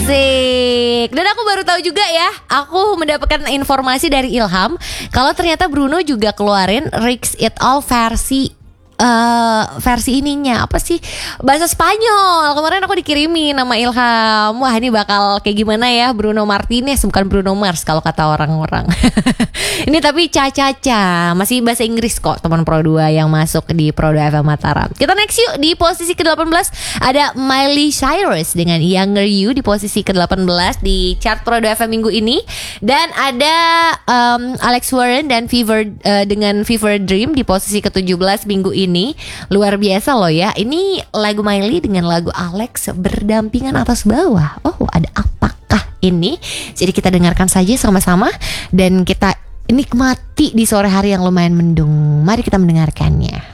Asik. Dan aku baru tahu juga ya, aku mendapatkan informasi dari Ilham kalau ternyata Bruno juga keluarin Risk It All versi ininya apa sih, bahasa Spanyol. Kemarin aku dikirimin nama Ilham. Wah, ini bakal kayak gimana ya, Bruno Martinez bukan Bruno Mars kalau kata orang-orang. Ini tapi Caca masih bahasa Inggris kok, teman Pro 2 yang masuk di Pro 2 FM Mataram. Kita next yuk, di posisi ke-18 ada Miley Cyrus dengan Younger You di posisi ke-18 di chart Pro 2 FM minggu ini. Dan ada Alex Warren dan dengan Fever Dream di posisi ke-17 minggu ini. Luar biasa loh ya. Ini lagu Miley dengan lagu Alex berdampingan atas bawah. Oh, ada apakah ini? Jadi kita dengarkan saja sama-sama dan kita nikmati di sore hari yang lumayan mendung. Mari kita mendengarkannya.